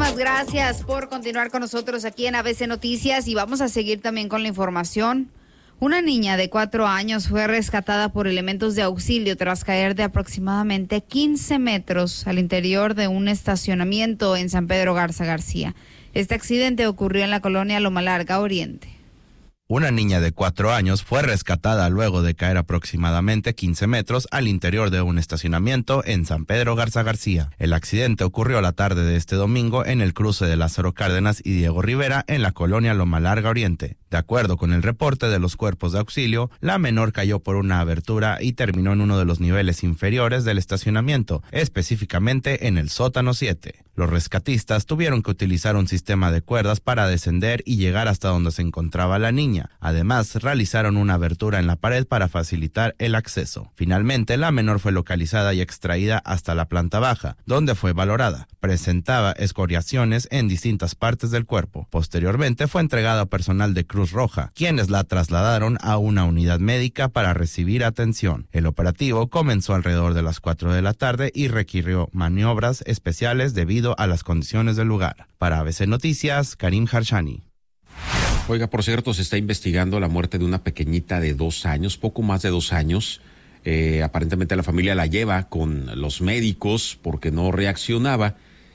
Muchísimas gracias por continuar con nosotros aquí en ABC Noticias y vamos a seguir también con la información. Una niña de 4 años fue rescatada por elementos de auxilio tras caer de aproximadamente 15 metros al interior de un estacionamiento en San Pedro Garza García. Este accidente ocurrió en la colonia Loma Larga Oriente. Una niña de 4 años fue rescatada luego de caer aproximadamente 15 metros al interior de un estacionamiento en San Pedro Garza García. El accidente ocurrió la tarde de este domingo en el cruce de Lázaro Cárdenas y Diego Rivera en la colonia Loma Larga Oriente. De acuerdo con el reporte de los cuerpos de auxilio, la menor cayó por una abertura y terminó en uno de los niveles inferiores del estacionamiento, específicamente en el sótano 7. Los rescatistas tuvieron que utilizar un sistema de cuerdas para descender y llegar hasta donde se encontraba la niña. Además, realizaron una abertura en la pared para facilitar el acceso. Finalmente, la menor fue localizada y extraída hasta la planta baja, donde fue valorada. Presentaba escoriaciones en distintas partes del cuerpo. Posteriormente, fue entregada a personal de Cruz Roja, quienes la trasladaron a una unidad médica para recibir atención. El operativo comenzó alrededor de las 4 de la tarde y requirió maniobras especiales debido a las condiciones del lugar. Para ABC Noticias, Karim Harshani. Oiga, por cierto, se está investigando la muerte de una pequeñita de 2 años, poco más de 2 años. Aparentemente la familia la lleva con los médicos porque no reaccionaba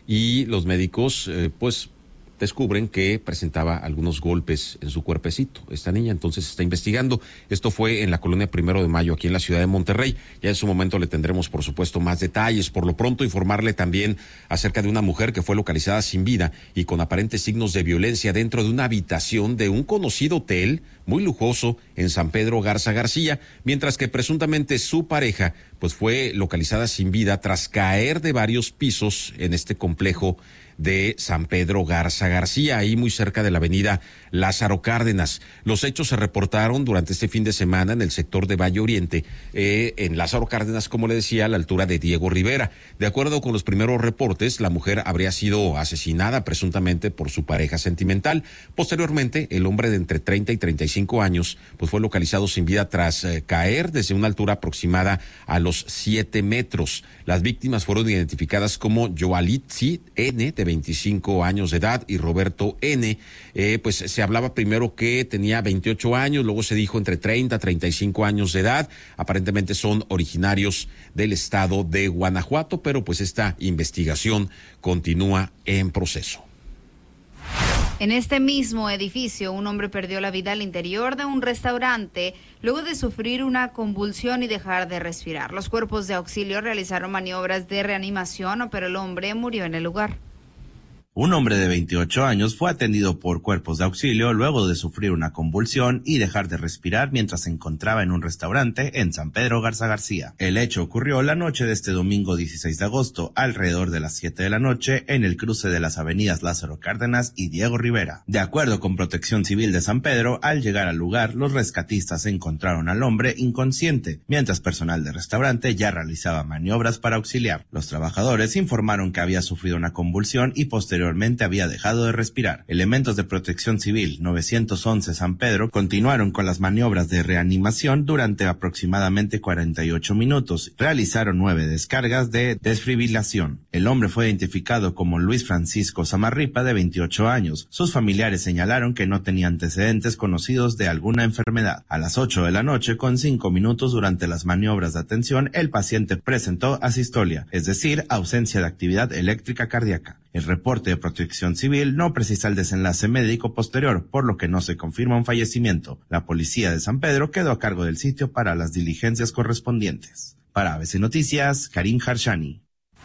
y los médicos, pues, descubren que presentaba algunos golpes en su cuerpecito, esta niña. Entonces se está investigando. Esto fue en la colonia 1 de Mayo, aquí en la ciudad de Monterrey. Ya en su momento le tendremos, por supuesto, más detalles. Por lo pronto, informarle también acerca de una mujer que fue localizada sin vida y con aparentes signos de violencia dentro de una habitación de un conocido hotel muy lujoso en San Pedro Garza García, mientras que presuntamente su pareja pues fue localizada sin vida tras caer de varios pisos en este complejo de San Pedro Garza García, ahí muy cerca de la avenida Lázaro Cárdenas. Los hechos se reportaron durante este fin de semana en el sector de Valle Oriente, en Lázaro Cárdenas, como le decía, a la altura de Diego Rivera. De acuerdo con los primeros reportes, la mujer habría sido asesinada presuntamente por su pareja sentimental. Posteriormente, el hombre de entre 30 y 35 años pues fue localizado sin vida tras caer desde una altura aproximada a los 7 metros. Las víctimas fueron identificadas como Yoalitzi N, de 25 años de edad, y Roberto N. Pues se hablaba primero que tenía 28 años, luego se dijo entre 30 a 35 años de edad. Aparentemente son originarios del estado de Guanajuato, pero pues esta investigación continúa en proceso. En este mismo edificio, un hombre perdió la vida al interior de un restaurante luego de sufrir una convulsión y dejar de respirar. Los cuerpos de auxilio realizaron maniobras de reanimación, pero el hombre murió en el lugar. Un hombre de 28 años fue atendido por cuerpos de auxilio luego de sufrir una convulsión y dejar de respirar mientras se encontraba en un restaurante en San Pedro Garza García. El hecho ocurrió la noche de este domingo 16 de agosto, alrededor de las 7 de la noche, en el cruce de las avenidas Lázaro Cárdenas y Diego Rivera. De acuerdo con Protección Civil de San Pedro, al llegar al lugar, los rescatistas encontraron al hombre inconsciente, mientras personal del restaurante ya realizaba maniobras para auxiliar. Los trabajadores informaron que había sufrido una convulsión y posteriormente había dejado de respirar. Elementos de Protección Civil 911 San Pedro continuaron con las maniobras de reanimación durante aproximadamente 48 minutos. Realizaron 9 descargas de desfibrilación. El hombre fue identificado como Luis Francisco Samarripa, de 28 años. Sus familiares señalaron que no tenía antecedentes conocidos de alguna enfermedad. A las 8 de la noche, con 5 minutos durante las maniobras de atención, el paciente presentó asistolia, es decir, ausencia de actividad eléctrica cardíaca. El reporte de Protección Civil no precisa el desenlace médico posterior, por lo que no se confirma un fallecimiento. La policía de San Pedro quedó a cargo del sitio para las diligencias correspondientes. Para ABC Noticias, Karim Harshani.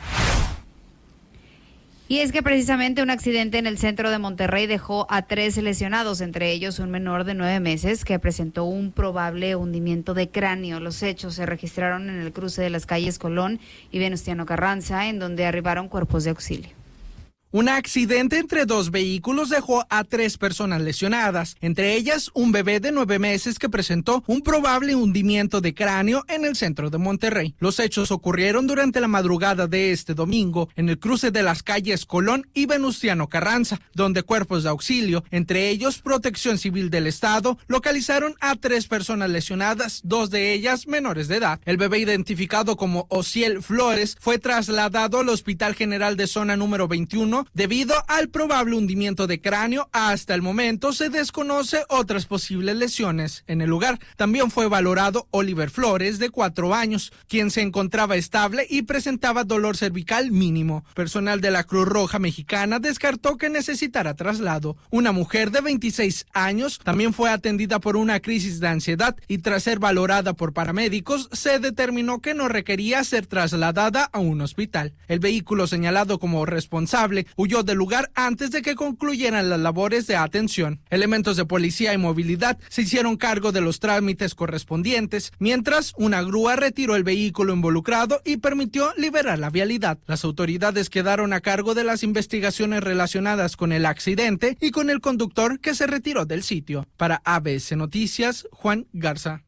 Y es que precisamente un accidente en el centro de Monterrey dejó a 3 lesionados, entre ellos un menor de 9 meses que presentó un probable hundimiento de cráneo. Los hechos se registraron en el cruce de las calles Colón y Venustiano Carranza, en donde arribaron cuerpos de auxilio. Un accidente entre 2 vehículos dejó a 3 personas lesionadas, entre ellas un bebé de 9 meses que presentó un probable hundimiento de cráneo en el centro de Monterrey. Los hechos ocurrieron durante la madrugada de este domingo en el cruce de las calles Colón y Venustiano Carranza, donde cuerpos de auxilio, entre ellos Protección Civil del Estado, localizaron a 3 personas lesionadas, 2 de ellas menores de edad. El bebé, identificado como Osiel Flores, fue trasladado al Hospital General de Zona número 21 destino debido al probable hundimiento de cráneo. Hasta el momento se desconoce otras posibles lesiones. En el lugar también fue valorado Oliver Flores, de 4 años, quien se encontraba estable y presentaba dolor cervical mínimo. Personal de la Cruz Roja Mexicana descartó que necesitara traslado. Una mujer de 26 años también fue atendida por una crisis de ansiedad y tras ser valorada por paramédicos se determinó que no requería ser trasladada a un hospital. El vehículo señalado como responsable huyó del lugar antes de que concluyeran las labores de atención. Elementos de policía y movilidad se hicieron cargo de los trámites correspondientes, mientras una grúa retiró el vehículo involucrado y permitió liberar la vialidad. Las autoridades quedaron a cargo de las investigaciones relacionadas con el accidente y con el conductor que se retiró del sitio. Para ABC Noticias, Juan Garza.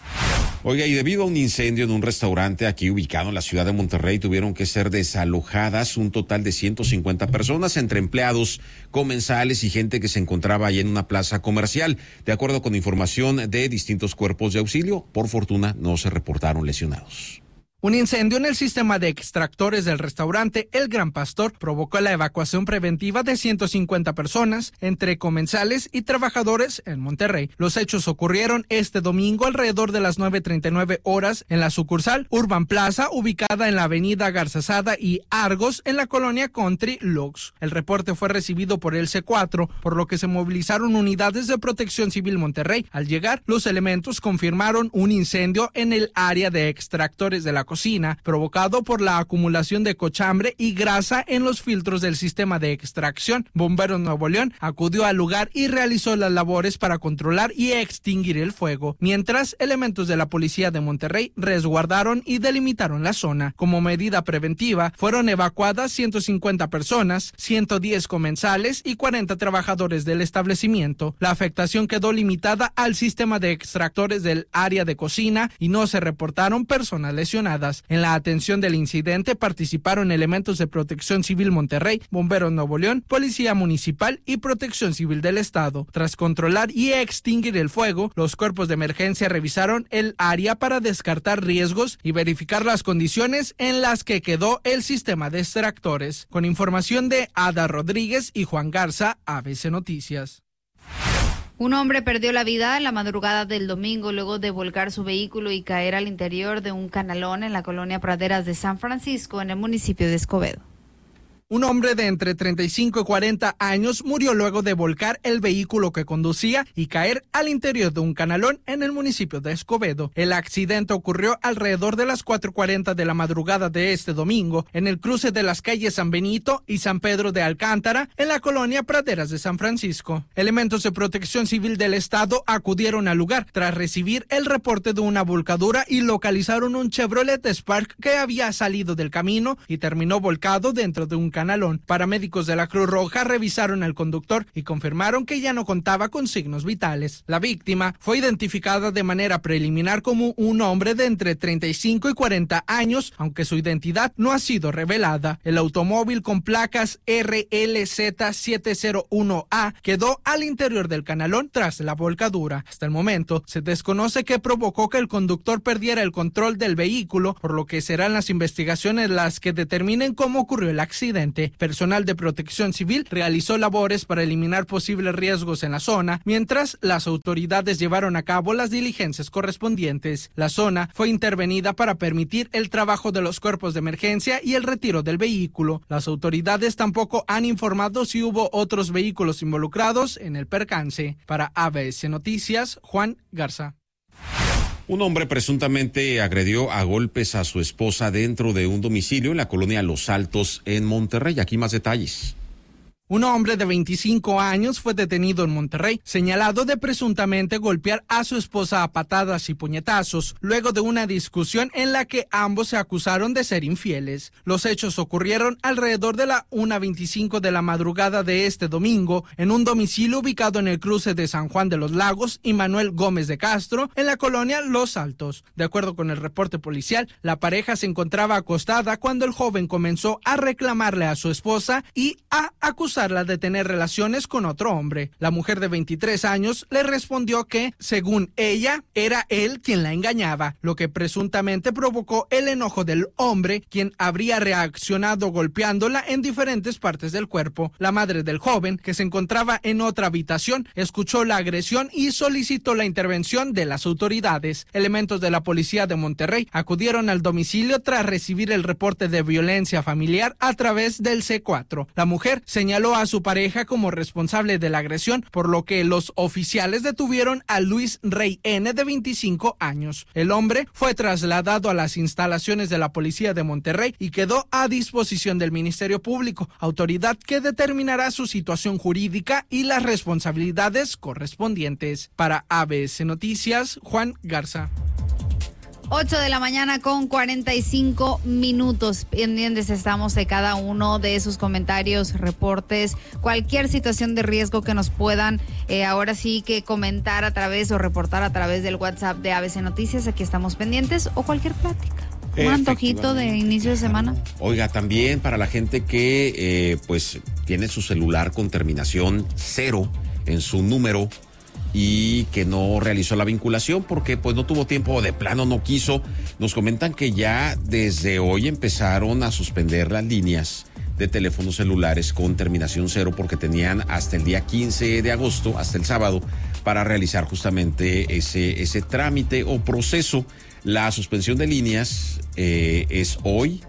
Oiga, y debido a un incendio en un restaurante aquí ubicado en la ciudad de Monterrey, tuvieron que ser desalojadas un total de 150 personas, entre empleados, comensales y gente que se encontraba ahí en una plaza comercial. De acuerdo con información de distintos cuerpos de auxilio, por fortuna no se reportaron lesionados. Un incendio en el sistema de extractores del restaurante El Gran Pastor provocó la evacuación preventiva de 150 personas, entre comensales y trabajadores en Monterrey. Los hechos ocurrieron este domingo alrededor de las 9:39 horas en la sucursal Urban Plaza, ubicada en la avenida Garzazada y Argos, en la colonia Country Lux. El reporte fue recibido por el C4, por lo que se movilizaron unidades de Protección Civil Monterrey. Al llegar, los elementos confirmaron un incendio en el área de extractores de la cocina, provocado por la acumulación de cochambre y grasa en los filtros del sistema de extracción. Bomberos Nuevo León acudió al lugar y realizó las labores para controlar y extinguir el fuego, mientras elementos de la policía de Monterrey resguardaron y delimitaron la zona. Como medida preventiva, fueron evacuadas 150 personas, 110 comensales y 40 trabajadores del establecimiento. La afectación quedó limitada al sistema de extractores del área de cocina y no se reportaron personas lesionadas. En la atención del incidente participaron elementos de Protección Civil Monterrey, Bomberos Nuevo León, Policía Municipal y Protección Civil del Estado. Tras controlar y extinguir el fuego, los cuerpos de emergencia revisaron el área para descartar riesgos y verificar las condiciones en las que quedó el sistema de extractores. Con información de Ada Rodríguez y Juan Garza, ABC Noticias. Un hombre perdió la vida en la madrugada del domingo luego de volcar su vehículo y caer al interior de un canalón en la colonia Praderas de San Francisco, en el municipio de Escobedo. Un hombre de entre 35 y 40 años murió luego de volcar el vehículo que conducía y caer al interior de un canalón en el municipio de Escobedo. El accidente ocurrió alrededor de las 4:40 de la madrugada de este domingo en el cruce de las calles San Benito y San Pedro de Alcántara en la colonia Praderas de San Francisco. Elementos de Protección Civil del Estado acudieron al lugar tras recibir el reporte de una volcadura y localizaron un Chevrolet Spark que había salido del camino y terminó volcado dentro de un canalón. Paramédicos de la Cruz Roja revisaron al conductor y confirmaron que ya no contaba con signos vitales. La víctima fue identificada de manera preliminar como un hombre de entre 35 y 40 años, aunque su identidad no ha sido revelada. El automóvil con placas RLZ701A quedó al interior del canalón tras la volcadura. Hasta el momento se desconoce qué provocó que el conductor perdiera el control del vehículo, por lo que serán las investigaciones las que determinen cómo ocurrió el accidente. Personal de Protección Civil realizó labores para eliminar posibles riesgos en la zona, mientras las autoridades llevaron a cabo las diligencias correspondientes. La zona fue intervenida para permitir el trabajo de los cuerpos de emergencia y el retiro del vehículo. Las autoridades tampoco han informado si hubo otros vehículos involucrados en el percance. Para ABC Noticias, Juan Garza. Un hombre presuntamente agredió a golpes a su esposa dentro de un domicilio en la colonia Los Altos, en Monterrey. Aquí más detalles. Un hombre de 25 años fue detenido en Monterrey, señalado de presuntamente golpear a su esposa a patadas y puñetazos, luego de una discusión en la que ambos se acusaron de ser infieles. Los hechos ocurrieron alrededor de la 1:25 de la madrugada de este domingo, en un domicilio ubicado en el cruce de San Juan de los Lagos y Manuel Gómez de Castro, en la colonia Los Altos. De acuerdo con el reporte policial, la pareja se encontraba acostada cuando el joven comenzó a reclamarle a su esposa y a acusar acusarla de tener relaciones con otro hombre. La mujer de 23 años le respondió que, según ella, era él quien la engañaba, lo que presuntamente provocó el enojo del hombre, quien habría reaccionado golpeándola en diferentes partes del cuerpo. La madre del joven, que se encontraba en otra habitación, escuchó la agresión y solicitó la intervención de las autoridades. Elementos de la policía de Monterrey acudieron al domicilio tras recibir el reporte de violencia familiar a través del C4. La mujer señaló a su pareja como responsable de la agresión, por lo que los oficiales detuvieron a Luis Rey N, de 25 años. El hombre fue trasladado a las instalaciones de la policía de Monterrey y quedó a disposición del Ministerio Público, autoridad que determinará su situación jurídica y las responsabilidades correspondientes. Para ABC Noticias, Juan Garza. 8 de la mañana con 45 minutos. Pendientes estamos de cada uno de sus comentarios, reportes, cualquier situación de riesgo que nos puedan ahora sí que comentar a través o reportar a través del WhatsApp de ABC Noticias. Aquí estamos pendientes, o cualquier plática. Un antojito de inicio de semana. Oiga, también para la gente que pues tiene su celular con terminación 0 en su número y que no realizó la vinculación porque pues no tuvo tiempo o de plano no quiso, nos comentan que ya desde hoy empezaron a suspender las líneas de teléfonos celulares con terminación 0 porque tenían hasta el día 15 de agosto, hasta el sábado, para realizar justamente ese trámite o proceso. La suspensión de líneas es hoy,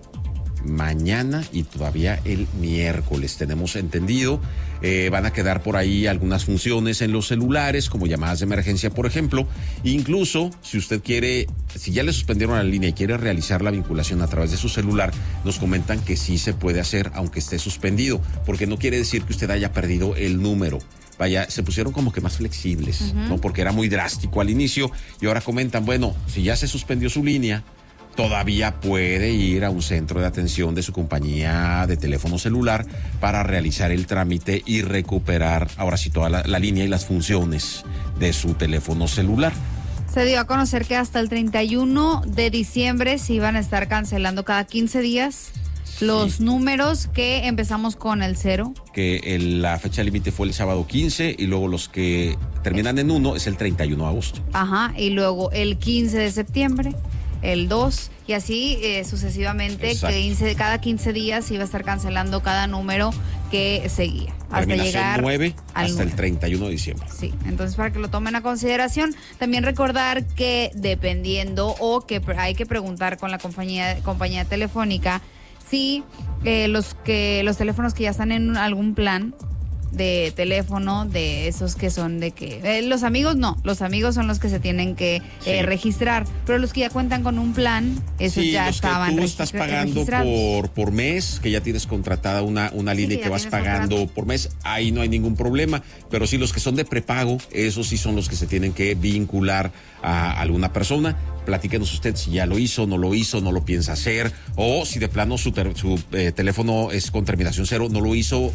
mañana y todavía el miércoles, tenemos entendido. Van a quedar por ahí algunas funciones en los celulares, como llamadas de emergencia, por ejemplo. Incluso, si usted quiere, si ya le suspendieron la línea y quiere realizar la vinculación a través de su celular, nos comentan que sí se puede hacer, aunque esté suspendido, porque no quiere decir que usted haya perdido el número. Vaya, se pusieron como que más flexibles, ¿no? Porque era muy drástico al inicio y ahora comentan, bueno, si ya se suspendió su línea, todavía puede ir a un centro de atención de su compañía de teléfono celular para realizar el trámite y recuperar ahora sí toda la línea y las funciones de su teléfono celular. Se dio a conocer que hasta el 31 de diciembre se iban a estar cancelando cada 15 días los números, que empezamos con el 0. Que la fecha límite fue el sábado 15 y luego los que terminan en 1 es el 31 de agosto. Ajá, y luego el 15 de septiembre. El 2 y así sucesivamente. Cada 15 días iba a estar cancelando cada número que seguía hasta llegar 9 hasta el 31 de diciembre. Sí, entonces para que lo tomen a consideración. También recordar que dependiendo o que hay que preguntar con la compañía telefónica si los teléfonos que ya están en algún plan de teléfono, de esos que son de que los amigos son los que se tienen que registrar, pero los que ya cuentan con un plan, esos ya estaban registrados. Tú estás pagando por mes, que ya tienes contratada una línea que vas pagando por mes, ahí no hay ningún problema, pero sí los que son de prepago, esos sí son los que se tienen que vincular a alguna persona. Platíquenos usted si ya lo hizo, no lo piensa hacer, o si de plano su teléfono es con terminación 0, no lo hizo,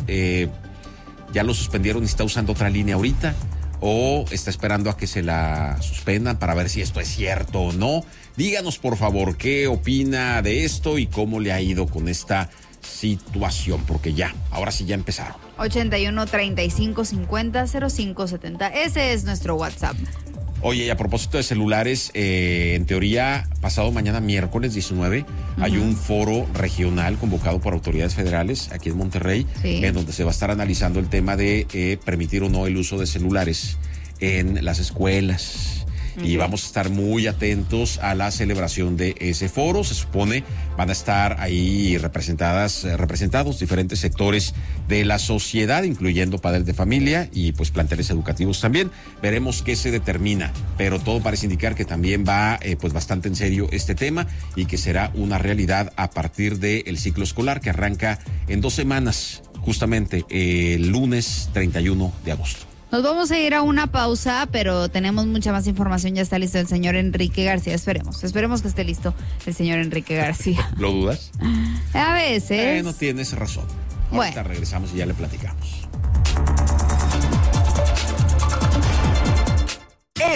ya lo suspendieron y está usando otra línea ahorita, o está esperando a que se la suspendan para ver si esto es cierto o no. Díganos, por favor, qué opina de esto y cómo le ha ido con esta situación, porque ahora sí ya empezaron. 81 35 50 05 70. Ese es nuestro WhatsApp. Oye, y a propósito de celulares, en teoría, pasado mañana, miércoles 19, hay un foro regional convocado por autoridades federales aquí en Monterrey, en donde se va a estar analizando el tema de permitir o no el uso de celulares en las escuelas. Y vamos a estar muy atentos a la celebración de ese foro. Se supone van a estar ahí representados diferentes sectores de la sociedad, incluyendo padres de familia y pues planteles educativos también. Veremos qué se determina, pero todo parece indicar que también va pues bastante en serio este tema y que será una realidad a partir del ciclo escolar que arranca en 2 semanas, justamente el lunes 31 de agosto. Nos vamos a ir a una pausa, pero tenemos mucha más información. Ya está listo el señor Enrique García. Esperemos que esté listo el señor Enrique García. ¿Lo dudas? A veces. No tienes razón. Ahorita regresamos y ya le platicamos.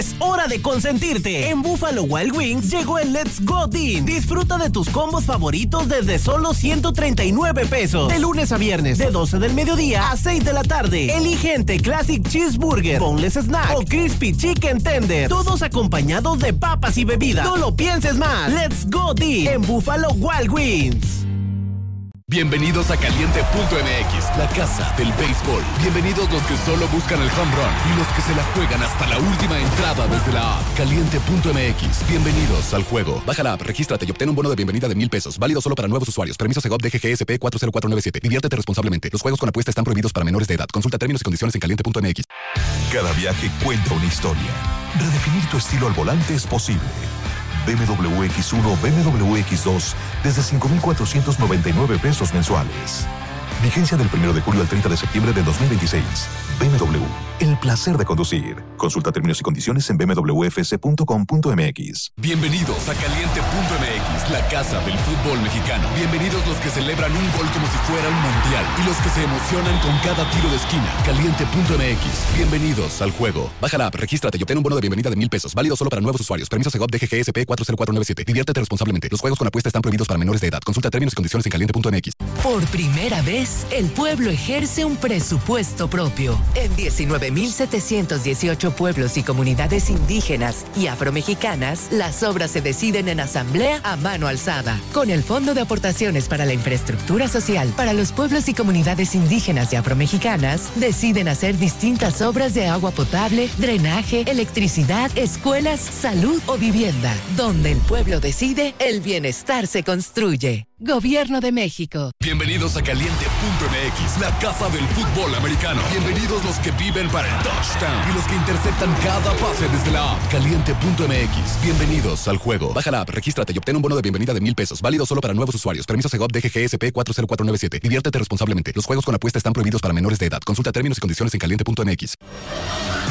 Es hora de consentirte. En Buffalo Wild Wings llegó el Let's Go Deal. Disfruta de tus combos favoritos desde solo 139 pesos. De lunes a viernes, de 12 del mediodía a 6 de la tarde. Elige entre Classic Cheeseburger, Boneless Snack o Crispy Chicken Tender. Todos acompañados de papas y bebidas. No lo pienses más. Let's Go Deal en Buffalo Wild Wings. Bienvenidos a Caliente.mx, la casa del béisbol. Bienvenidos los que solo buscan el home run y los que se la juegan hasta la última entrada desde la app. Caliente.mx, bienvenidos al juego. Baja la app, regístrate y obtén un bono de bienvenida de $1,000. Válido solo para nuevos usuarios. Permiso Segov DGGSP 40497. Diviértete responsablemente. Los juegos con apuesta están prohibidos para menores de edad. Consulta términos y condiciones en Caliente.mx. Cada viaje cuenta una historia. Redefinir tu estilo al volante es posible. BMW X1, BMW X2 desde 5,499 pesos mensuales. Vigencia del 1 de julio al 30 de septiembre de 2026. BMW, el placer de conducir. Consulta términos y condiciones en bmwfc.com.mx. Bienvenidos a Caliente.mx, la casa del fútbol mexicano. Bienvenidos los que celebran un gol como si fuera un mundial y los que se emocionan con cada tiro de esquina. Caliente.mx, bienvenidos al juego. Baja la app, regístrate y obtén un bono de bienvenida de $1,000. Válido solo para nuevos usuarios. Permiso Segov DGGSP 40497. Diviértete responsablemente. Los juegos con apuesta están prohibidos para menores de edad. Consulta términos y condiciones en Caliente.mx. Por primera vez, el pueblo ejerce un presupuesto propio. En 19,718 pueblos y comunidades indígenas y afromexicanas, las obras se deciden en asamblea a mano alzada. Con el Fondo de Aportaciones para la Infraestructura Social para los pueblos y comunidades indígenas y afromexicanas, deciden hacer distintas obras de agua potable, drenaje, electricidad, escuelas, salud o vivienda. Donde el pueblo decide, el bienestar se construye. Gobierno de México. Bienvenidos a Caliente.mx, la casa del fútbol americano. Bienvenidos los que viven para el touchdown y los que interceptan cada pase desde la app. Caliente.mx, bienvenidos al juego. Baja la app, regístrate y obtén un bono de bienvenida de $1,000. Válido solo para nuevos usuarios. Permiso Segov DGGSP 40497. Diviértete responsablemente. Los juegos con apuesta están prohibidos para menores de edad. Consulta términos y condiciones en Caliente.mx.